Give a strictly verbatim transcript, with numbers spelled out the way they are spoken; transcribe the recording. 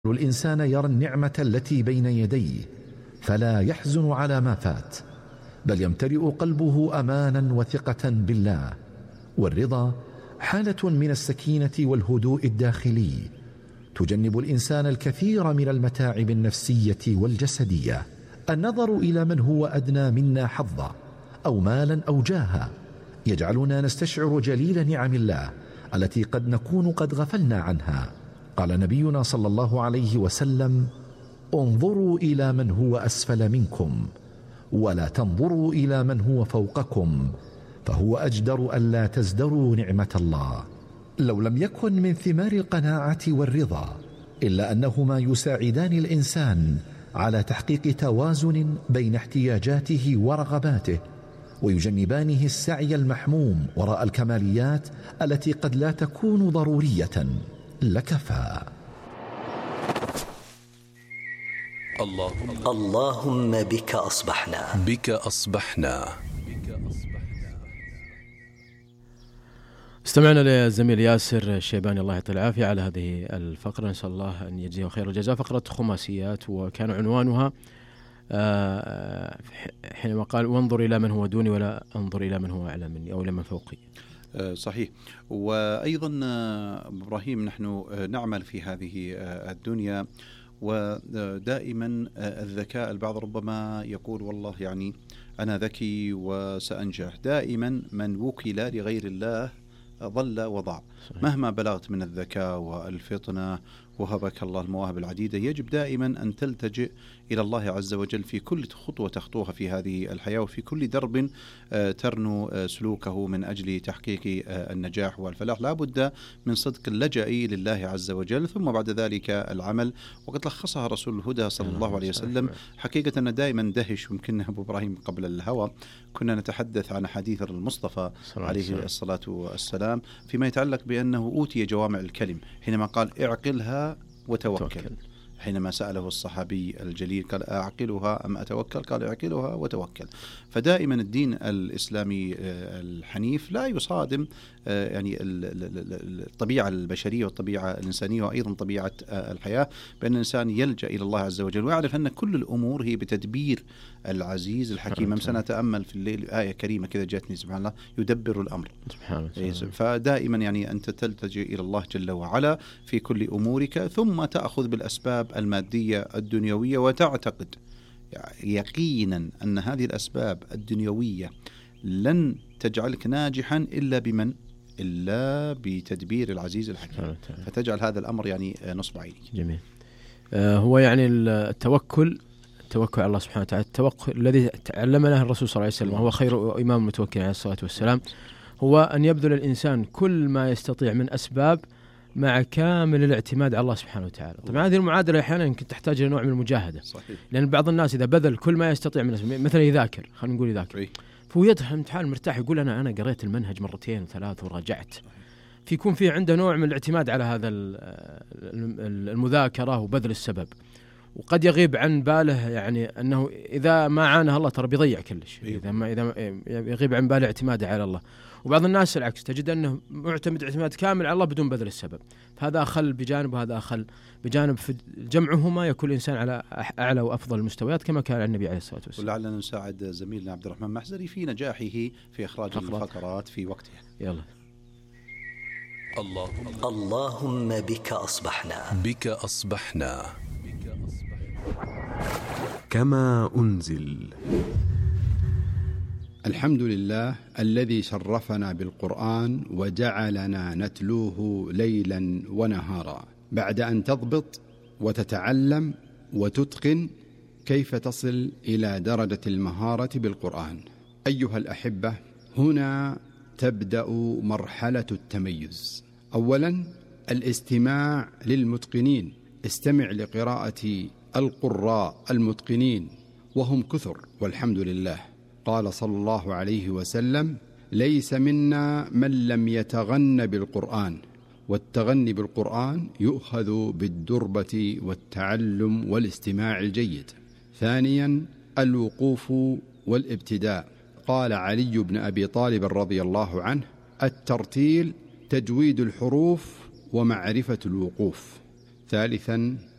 الإنسان يرى النعمة التي بين يديه فلا يحزن على ما فات، بل يمتلئ قلبه أمانا وثقة بالله. والرضا حالة من السكينة والهدوء الداخلي تجنب الإنسان الكثير من المتاعب النفسية والجسدية. النظر إلى من هو أدنى منا حظا أو مالا أو جاها يجعلنا نستشعر جليل نعم الله التي قد نكون قد غفلنا عنها. قال نبينا صلى الله عليه وسلم: انظروا إلى من هو أسفل منكم ولا تنظروا إلى من هو فوقكم، فهو أجدر ألا تزدروا نعمة الله. لو لم يكن من ثمار القناعة والرضا إلا أنهما يساعدان الإنسان على تحقيق توازن بين احتياجاته ورغباته، ويجنبانه السعي المحموم وراء الكماليات التي قد لا تكون ضرورية، لكفى. اللهم, اللهم بك أصبحنا بك أصبحنا. استمعنا للزميل ياسر الشيباني الله يعطيه العافية على هذه الفقرة، نسأل الله أن يجزيه خير الجزاء. فقرة خماسيات، وكان عنوانها حينما قال: وانظر إلى من هو دوني ولا انظر إلى من هو أعلى مني أو إلى من فوقي. صحيح. وأيضا إبراهيم، نحن نعمل في هذه الدنيا، ودائما الذكاء، البعض ربما يقول والله يعني أنا ذكي وسأنجح. دائما من وكل لغير الله ضل وضع. مهما بلغت من الذكاء والفطنة وهبك الله المواهب العديدة، يجب دائما أن تلتجئ إلى الله عز وجل في كل خطوة تخطوها في هذه الحياة، وفي كل درب ترنو سلوكه من أجل تحقيق النجاح والفلاح. لا بد من صدق اللجأ لله عز وجل، ثم بعد ذلك العمل. وقد لخصها رسول الهدى صلى الله عليه وسلم. حقيقة أن دائما دهش، يمكن أبو إبراهيم قبل الهوى كنا نتحدث عن حديث المصطفى عليه الصلاة والسلام فيما يتعلق بأنه أوتي جوامع الكلم، حينما قال: اعقلها وتوكل. توكل. حينما سأله الصحابي الجليل قال: أعقلها أم أتوكل؟ قال: اعقلها وتوكل. فدائما الدين الإسلامي الحنيف لا يصادم يعني الطبيعة البشرية والطبيعة الإنسانية، وأيضا طبيعة الحياة، بأن الإنسان يلجأ إلى الله عز وجل ويعرف أن كل الأمور هي بتدبير العزيز الحكيم. أمس أتأمل في الليل آية كريمة كذا جاتني، سبحان الله: يدبر الأمر. فدائما يعني أنت تلتجئ إلى الله جل وعلا في كل أمورك، ثم تأخذ بالأسباب المادية الدنيوية، وتعتقد يقينا أن هذه الأسباب الدنيوية لن تجعلك ناجحا إلا بمن؟ إلا بتدبير العزيز الحكيم. فتجعل هذا الأمر يعني نصب عينك. جميل. آه هو يعني التوكل التوكل على الله سبحانه وتعالى، التوكل الذي تعلمنا الرسول صلى الله عليه وسلم، وهو خير إمام المتوكل عليه الصلاة والسلام، هو أن يبذل الإنسان كل ما يستطيع من أسباب مع كامل الاعتماد على الله سبحانه وتعالى. طبعا هذه المعادلة أحيانا يمكن تحتاج إلى نوع من المجاهدة. صحيح. لأن بعض الناس إذا بذل كل ما يستطيع من أسباب، مثلا يذاكر، خلينا نقول يذاكر، فهو يدخل امتحان مرتاح، يقول أنا أنا قريت المنهج مرتين وثلاث وراجعت. في يكون فيه عنده نوع من الاعتماد على هذا المذاكرة وبذل السبب، وقد يغيب عن باله يعني أنه إذا ما عانه الله ترى بيضيع كل شيء. إذا ما إذا يغيب عن باله اعتماده على الله. وبعض الناس العكس، تجد أنه معتمد اعتماد كامل على الله بدون بذل السبب. هذا أخل بجانب وهذا أخل بجانب، في جمعهما يكون الإنسان على أعلى وأفضل المستويات كما كان النبي عليه الصلاة والسلام. ولعلنا نساعد زميلنا عبد الرحمن محزري في نجاحه في إخراج الفقرات في وقتها. يلا. اللهم اللهم بك أصبحنا بك أصبحنا كما أنزل. الحمد لله الذي شرفنا بالقرآن وجعلنا نتلوه ليلا ونهارا، بعد أن تضبط وتتعلم وتتقن كيف تصل إلى درجة المهارة بالقرآن. أيها الأحبة، هنا تبدأ مرحلة التميز. أولا، الاستماع للمتقنين. استمع لقراءة القراء المتقنين، وهم كثر والحمد لله. قال صلى الله عليه وسلم: ليس منا من لم يتغن بالقرآن، والتغني بالقرآن يؤخذ بالدربة والتعلم والاستماع الجيد. ثانيا، الوقوف والابتداء. قال علي بن أبي طالب رضي الله عنه: الترتيل تجويد الحروف ومعرفة الوقوف. ثالثا،